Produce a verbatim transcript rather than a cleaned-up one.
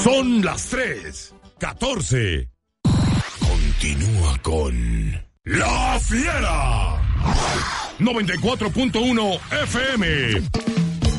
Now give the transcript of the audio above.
Son las tres, catorce. Continúa con La Fiera. noventa y cuatro punto uno F M.